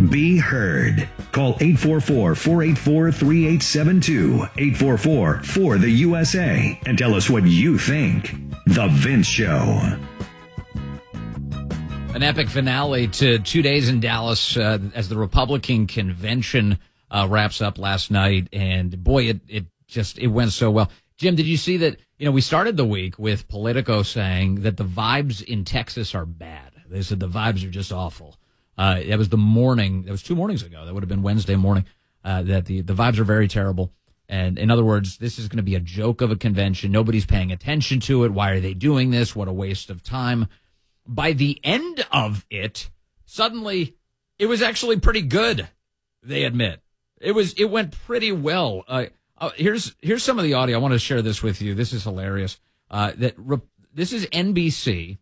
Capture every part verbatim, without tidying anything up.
Be heard. Call eight four four, four eight four, three eight seven two, eight four four, four the U S A, and tell us what you think. The Vince Show. An epic finale to two days in Dallas uh, as the Republican convention uh, wraps up last night. And boy, it, it just, it went so well. Jim, did you see that, you know, we started the week with Politico saying that the vibes in Texas are bad. They said the vibes are just awful. Uh, that was the morning, that was two mornings ago. That would have been Wednesday morning, uh, that the, the vibes are very terrible. And in other words, this is going to be a joke of a convention. Nobody's paying attention to it. Why are they doing this? What a waste of time. By the end of it, suddenly it was actually pretty good. They admit it was, it went pretty well. Uh, uh, here's, here's some of the audio. I want to share this with you. This is hilarious. Uh, that re- this is N B C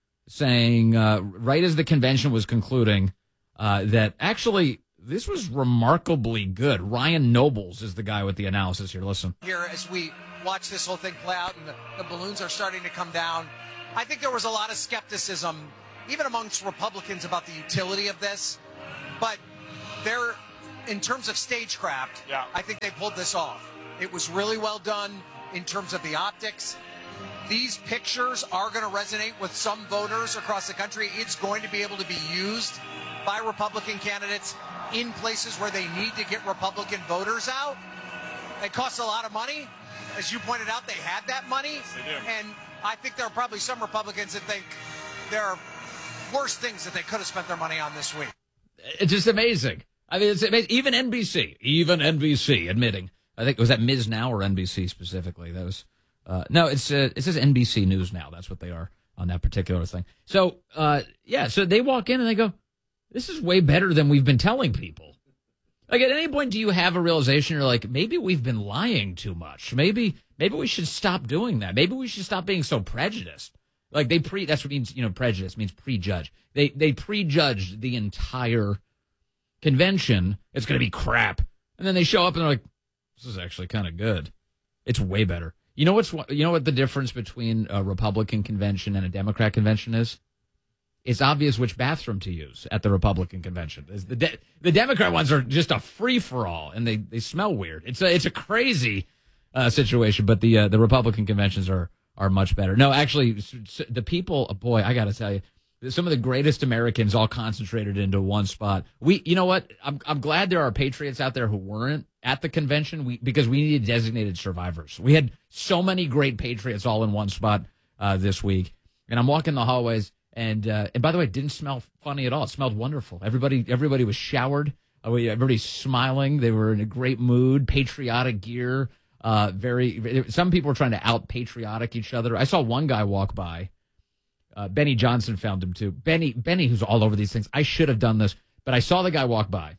saying, uh, right as the convention was concluding, uh, that actually this was remarkably good. Ryan Nobles is the guy with the analysis here. Listen. Here as we watch this whole thing play out and the, the balloons are starting to come down, I think there was a lot of skepticism, even amongst Republicans, about the utility of this. But they're, in terms of stagecraft, yeah. I think they pulled this off. It was really well done in terms of the optics. These pictures are going to resonate with some voters across the country. It's going to be able to be used by Republican candidates in places where they need to get Republican voters out. It costs a lot of money. As you pointed out, they had that money. Yes, they do. And I think there are probably some Republicans that think there are worse things that they could have spent their money on this week. It's just amazing. I mean, it's amazing. Even N B C, even N B C admitting. I think, was that Miz Now or N B C specifically? That was, uh, no, it's, uh, it says N B C News Now. That's what they are on that particular thing. So, uh, yeah, so they walk in and they go, this is way better than we've been telling people. Like, at any point, do you have a realization you're like, maybe we've been lying too much? Maybe, maybe we should stop doing that. Maybe we should stop being so prejudiced. Like, they pre, that's what means, you know, prejudice means prejudge. They, they prejudged the entire convention. It's going to be crap. And then they show up and they're like, this is actually kind of good. It's way better. You know what's, you know what the difference between a Republican convention and a Democrat convention is? It's obvious which bathroom to use at the Republican convention. The de- the Democrat ones are just a free for all, and they, they smell weird. It's a it's a crazy uh, situation, but the uh, the Republican conventions are are much better. No, actually, the people. Boy, I got to tell you, some of the greatest Americans all concentrated into one spot. We, you know what? I'm I'm glad there are patriots out there who weren't at the convention. We because we needed designated survivors. We had so many great patriots all in one spot uh, this week, and I'm walking the hallways. And uh, and by the way, it didn't smell funny at all. It smelled wonderful. Everybody everybody was showered. Uh, we, everybody's smiling. They were in a great mood. Patriotic gear. Uh, very. Some people were trying to out patriotic each other. I saw one guy walk by. Uh, Benny Johnson found him too. Benny Benny, who's all over these things. I should have done this, but I saw the guy walk by.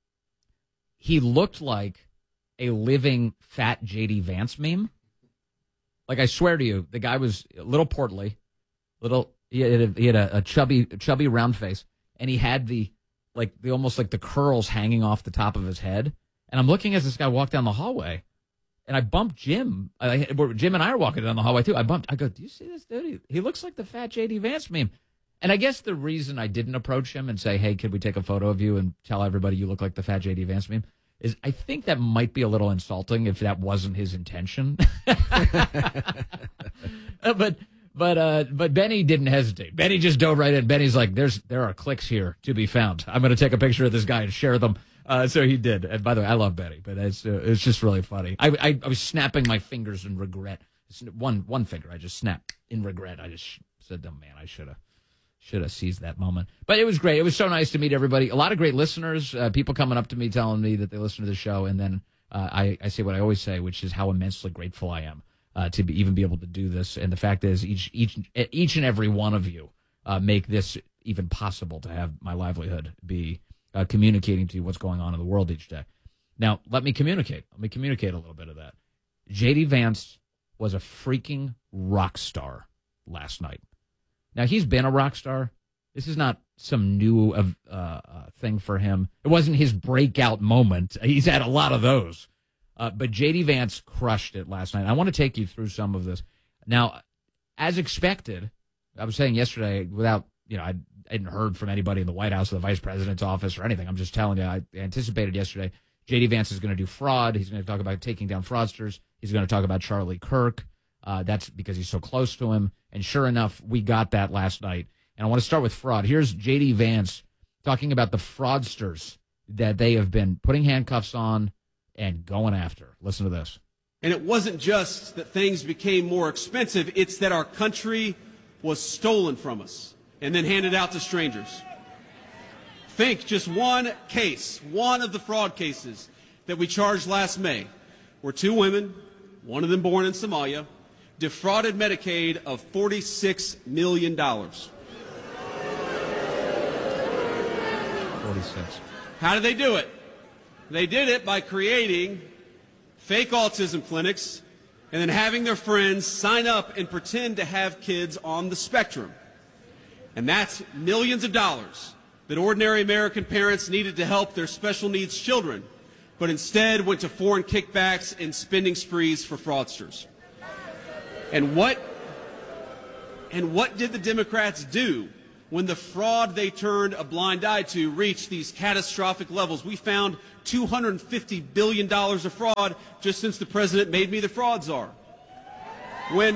He looked like a living fat J D Vance meme. Like, I swear to you, the guy was a little portly, little. He had, a, he had a, a chubby, chubby round face, and he had the, like, the almost like the curls hanging off the top of his head. And I'm looking as this guy walked down the hallway, and I bumped Jim. I, Jim and I are walking down the hallway too. I bumped. I go, do you see this dude? He, he looks like the fat J D Vance meme. And I guess the reason I didn't approach him and say, hey, could we take a photo of you and tell everybody you look like the fat J D Vance meme, is I think that might be a little insulting if that wasn't his intention. but. But uh, but Benny didn't hesitate. Benny just dove right in. Benny's like, "There's there are clicks here to be found. I'm going to take a picture of this guy and share them." Uh, so he did. And by the way, I love Benny, but it's uh, it's just really funny. I, I I was snapping my fingers in regret. One one finger, I just snapped in regret. I just said, "Oh man, I should have should have seized that moment." But it was great. It was so nice to meet everybody. A lot of great listeners. Uh, people coming up to me telling me that they listen to the show, and then uh, I I say what I always say, which is how immensely grateful I am. Uh, to be, even be able to do this. And the fact is, each each each and every one of you uh, make this even possible to have my livelihood be uh, communicating to you what's going on in the world each day. Now, let me communicate. Let me communicate a little bit of that. J D Vance was a freaking rock star last night. Now, he's been a rock star. This is not some new uh, uh, thing for him. It wasn't his breakout moment. He's had a lot of those. Uh, but J D Vance crushed it last night. I want to take you through some of this. Now, as expected, I was saying yesterday, without, you know, I I hadn't heard from anybody in the White House or the vice president's office or anything. I'm just telling you, I anticipated yesterday. J D Vance is going to do fraud. He's going to talk about taking down fraudsters. He's going to talk about Charlie Kirk. Uh, that's because he's so close to him. And sure enough, we got that last night. And I want to start with fraud. Here's J D Vance talking about the fraudsters that they have been putting handcuffs on and going after. Listen to this. And it wasn't just that things became more expensive. It's that our country was stolen from us and then handed out to strangers. Think just one case, one of the fraud cases that we charged last May, where two women, one of them born in Somalia, defrauded Medicaid of forty-six million dollars. forty-six. How did they do it? They did it by creating fake autism clinics and then having their friends sign up and pretend to have kids on the spectrum. And that's millions of dollars that ordinary American parents needed to help their special needs children, but instead went to foreign kickbacks and spending sprees for fraudsters. And what, and what did the Democrats do when the fraud they turned a blind eye to reached these catastrophic levels? We found two hundred fifty billion dollars of fraud just since the president made me the fraud czar. When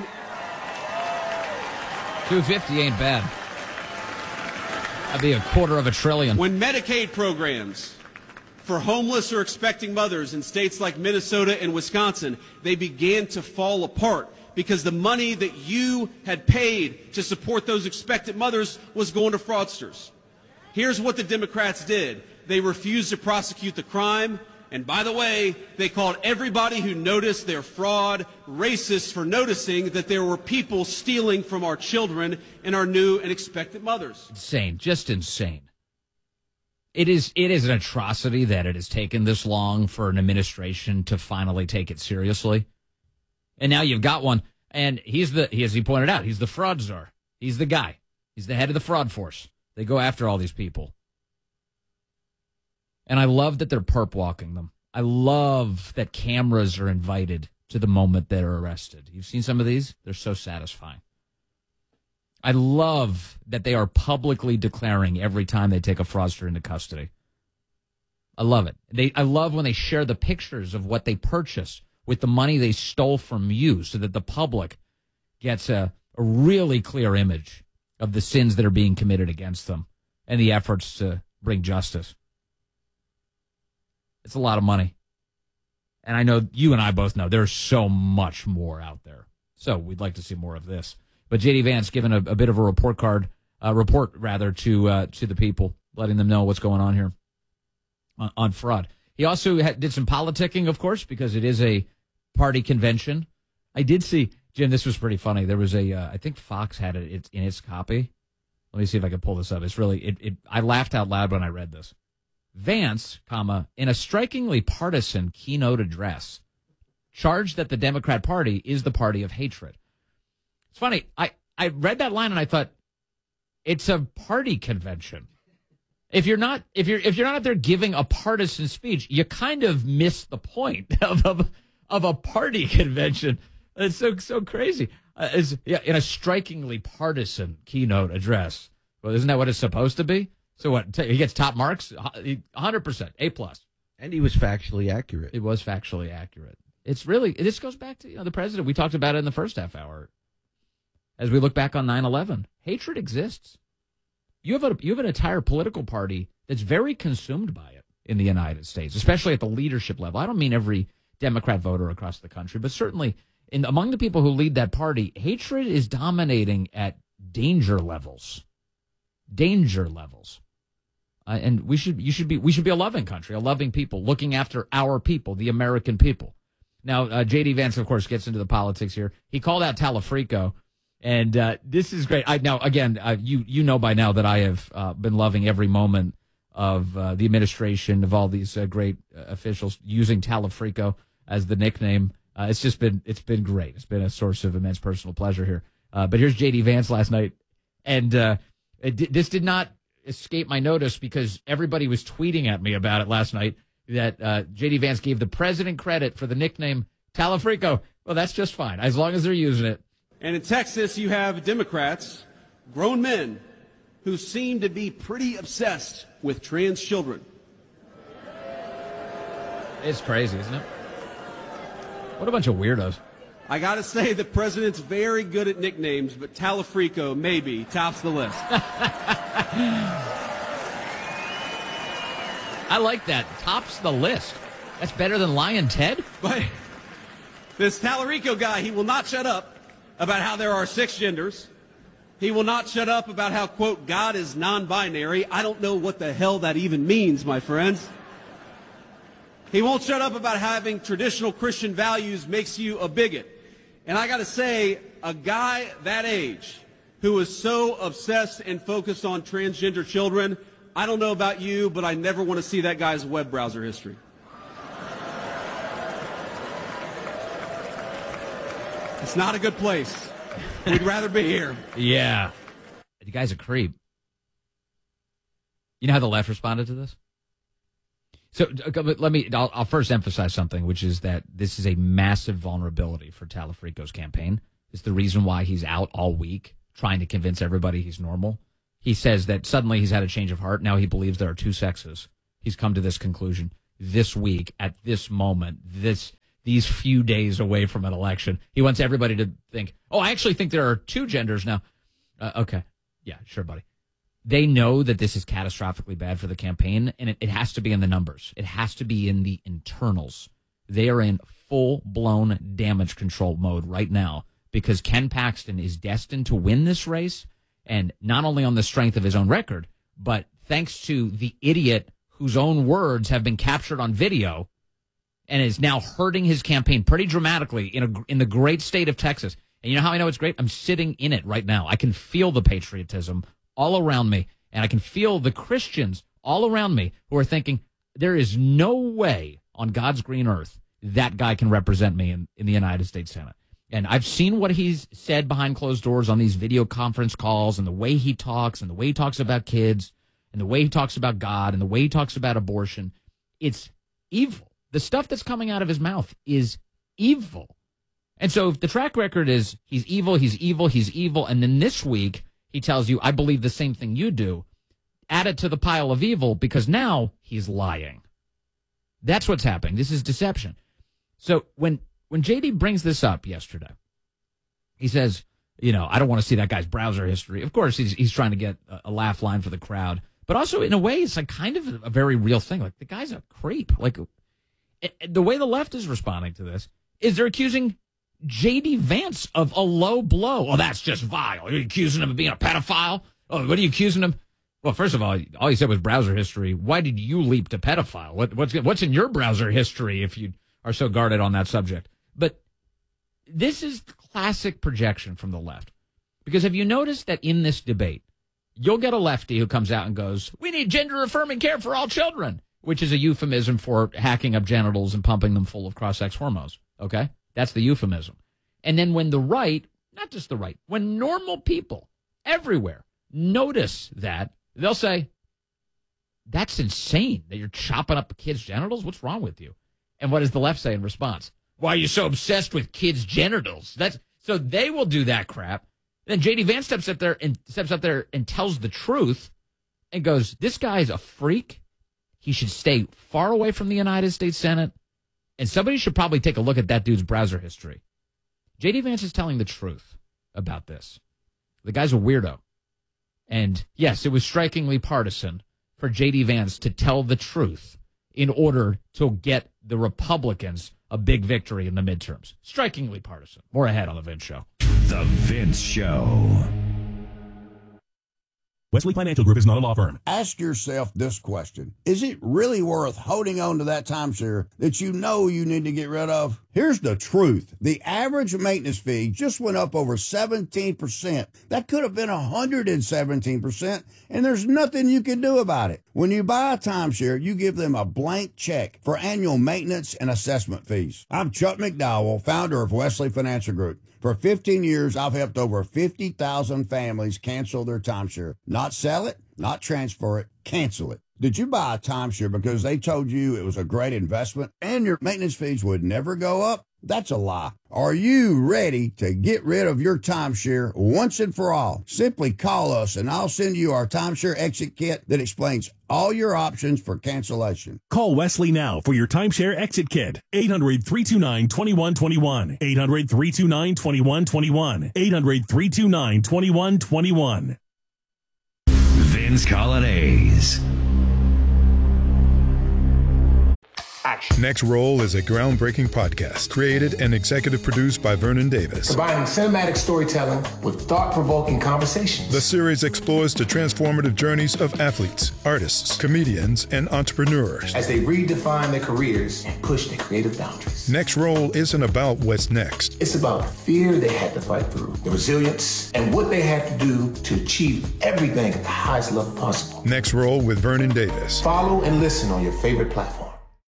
two fifty ain't bad. That'd be a quarter of a trillion. When Medicaid programs for homeless or expecting mothers in states like Minnesota and Wisconsin, they began to fall apart because the money that you had paid to support those expectant mothers was going to fraudsters. Here's what the Democrats did. They refused to prosecute the crime. And by the way, they called everybody who noticed their fraud racist for noticing that there were people stealing from our children and our new and expectant mothers. Insane, just insane. It is it is an atrocity that it has taken this long for an administration to finally take it seriously. And now you've got one, and he's the, as he pointed out, he's the fraud czar. He's the guy. He's the head of the fraud force. They go after all these people. And I love that they're perp walking them. I love that cameras are invited to the moment they're arrested. You've seen some of these? They're so satisfying. I love that they are publicly declaring every time they take a fraudster into custody. I love it. They, I love when they share the pictures of what they purchased with the money they stole from you so that the public gets a, a really clear image of the sins that are being committed against them and the efforts to bring justice. It's a lot of money. And I know you and I both know there's so much more out there. So we'd like to see more of this. But J D Vance giving a, a bit of a report card, uh, report rather, to uh, to the people, letting them know what's going on here on, on fraud. He also had, did some politicking, of course, because it is a party convention. I did see, Jim, this was pretty funny. There was a, uh, I think Fox had it it's in its copy. Let me see if I can pull this up. It's really, it, it. I laughed out loud when I read this. Vance, comma, in a strikingly partisan keynote address, charged that the Democrat Party is the party of hatred. It's funny. I, I read that line and I thought, it's a party convention. If you're not, if you're, if you're not out there giving a partisan speech, you kind of miss the point of of, of a party convention. It's so so crazy. Uh, is yeah, in a strikingly partisan keynote address. Well, isn't that what it's supposed to be? So what? He gets top marks, one hundred percent, A plus. And he was factually accurate. It was factually accurate. It's really, this goes back to, you know, the president. We talked about it in the first half hour. As we look back on nine eleven, hatred exists. You have a you have an entire political party that's very consumed by it in the United States, especially at the leadership level. I don't mean every Democrat voter across the country, but certainly in among the people who lead that party, hatred is dominating at danger levels. Danger levels. Uh, and we should you should be we should be a loving country, a loving people, looking after our people, the American people. Now, uh, J D Vance, of course, gets into the politics here. He called out Talafrico, and uh, this is great. I now again, uh, you you know by now that I have uh, been loving every moment of uh, the administration of all these uh, great uh, officials using Talafrico as the nickname. Uh, it's just been it's been great. It's been a source of immense personal pleasure here. Uh, but here's J D Vance last night, and uh, it, this did not escape my notice because everybody was tweeting at me about it last night that uh, J D Vance gave the president credit for the nickname Talafrico. Well, that's just fine, as long as they're using it. And in Texas, you have Democrats, grown men, who seem to be pretty obsessed with trans children. It's crazy, isn't it? What a bunch of weirdos. I got to say, the president's very good at nicknames, but Talafrico maybe tops the list. I like that. Tops the list. That's better than Lion Ted? But this Talarico guy, he will not shut up about how there are six genders. He will not shut up about how, quote, God is non-binary. I don't know what the hell that even means, my friends. He won't shut up about having traditional Christian values makes you a bigot. And I got to say, a guy that age who is so obsessed and focused on transgender children, I don't know about you, but I never want to see that guy's web browser history. It's not a good place. We'd rather be here. Yeah. The guy's a creep. You know how the left responded to this? So let me, I'll, I'll first emphasize something, which is that this is a massive vulnerability for Talafrico's campaign. It's the reason why he's out all week trying to convince everybody he's normal. He says that suddenly he's had a change of heart. Now he believes there are two sexes. He's come to this conclusion this week, at this moment, this these few days away from an election. He wants everybody to think, oh, I actually think there are two genders now. Uh, okay. Yeah, sure, buddy. They know that this is catastrophically bad for the campaign, and it, it has to be in the numbers. It has to be in the internals. They are in full-blown damage control mode right now because Ken Paxton is destined to win this race, and not only on the strength of his own record, but thanks to the idiot whose own words have been captured on video and is now hurting his campaign pretty dramatically in a, in the great state of Texas. And you know how I know it's great? I'm sitting in it right now. I can feel the patriotism all around me, and I can feel the Christians all around me who are thinking, there is no way on God's green earth that guy can represent me in, in the United States Senate. And I've seen what he's said behind closed doors on these video conference calls and the way he talks and the way he talks about kids and the way he talks about God and the way he talks about abortion. It's evil. The stuff that's coming out of his mouth is evil. And so if the track record is he's evil, he's evil, he's evil, and then this week he tells you, I believe the same thing you do, add it to the pile of evil because now he's lying. That's what's happening. This is deception. So when when J D brings this up yesterday, he says, you know, I don't want to see that guy's browser history. Of course, he's he's trying to get a, a laugh line for the crowd. But also, in a way, it's like kind of a very real thing. Like, the guy's a creep. Like, it, the way the left is responding to this is they're accusing J D Vance of a low blow. Oh, that's just vile. You're accusing him of being a pedophile? Oh, what are you accusing him? Well, first of all, all you said was browser history. Why did you leap to pedophile? What, what's what's in your browser history if you are so guarded on that subject? But this is classic projection from the left. Because have you noticed that in this debate, you'll get a lefty who comes out and goes, we need gender-affirming care for all children, which is a euphemism for hacking up genitals and pumping them full of cross-sex hormones. Okay? That's the euphemism. And then when the right, not just the right, when normal people everywhere notice that, they'll say, that's insane that you're chopping up kids' genitals. What's wrong with you? And what does the left say in response? Why are you so obsessed with kids' genitals? That's so they will do that crap. Then J D Vance steps up there and steps up there and tells the truth and goes, this guy is a freak. He should stay far away from the United States Senate. And somebody should probably take a look at that dude's browser history. J D Vance is telling the truth about this. The guy's a weirdo. And yes, it was strikingly partisan for J D Vance to tell the truth in order to get the Republicans a big victory in the midterms. Strikingly partisan. More ahead on The Vince Show. The Vince Show. Wesley Financial Group is not a law firm. Ask yourself this question. Is it really worth holding on to that timeshare that you know you need to get rid of? Here's the truth. The average maintenance fee just went up over seventeen percent. That could have been one hundred seventeen percent, and there's nothing you can do about it. When you buy a timeshare, you give them a blank check for annual maintenance and assessment fees. I'm Chuck McDowell, founder of Wesley Financial Group. For fifteen years, I've helped over fifty thousand families cancel their timeshare. Not sell it, not transfer it, cancel it. Did you buy a timeshare because they told you it was a great investment and your maintenance fees would never go up? That's a lie. Are you ready to get rid of your timeshare once and for all? Simply call us and I'll send you our timeshare exit kit that explains all your options for cancellation. Call Wesley now for your timeshare exit kit. eight hundred, three two nine, two one two one. eight hundred, three two nine, two one two one. eight hundred, three two nine, two one two one. Vince Colonnese. Action. Next Roll is a groundbreaking podcast created and executive produced by Vernon Davis. Combining cinematic storytelling with thought-provoking conversations. The series explores the transformative journeys of athletes, artists, comedians, and entrepreneurs as they redefine their careers and push their creative boundaries. Next Roll isn't about what's next. It's about the fear they had to fight through, the resilience, and what they had to do to achieve everything at the highest level possible. Next Roll with Vernon Davis. Follow and listen on your favorite platform.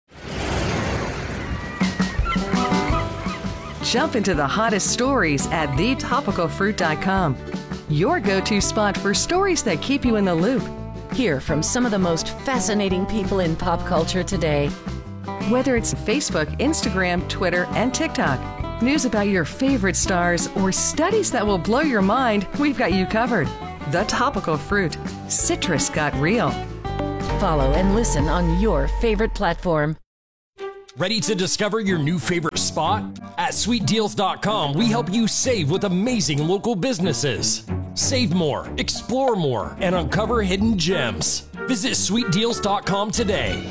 Jump into the hottest stories at the topical fruit dot com. Your go-to spot for stories that keep you in the loop. Hear from some of the most fascinating people in pop culture today. Whether it's Facebook, Instagram, Twitter, and TikTok, news about your favorite stars, or studies that will blow your mind, we've got you covered. The Topical Fruit. Citrus got real. Follow and listen on your favorite platform. Ready to discover your new favorite spot? At sweet deals dot com, we help you save with amazing local businesses. Save more, explore more, and uncover hidden gems. Visit sweet deals dot com today.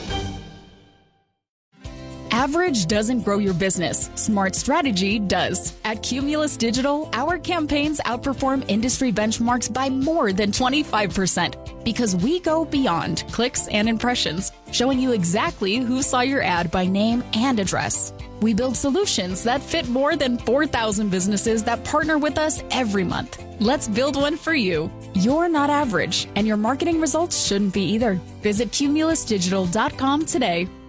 Average doesn't grow your business. Smart strategy does. At Cumulus Digital, our campaigns outperform industry benchmarks by more than twenty-five percent because we go beyond clicks and impressions, showing you exactly who saw your ad by name and address. We build solutions that fit more than four thousand businesses that partner with us every month. Let's build one for you. You're not average, and your marketing results shouldn't be either. Visit Cumulus Digital dot com today.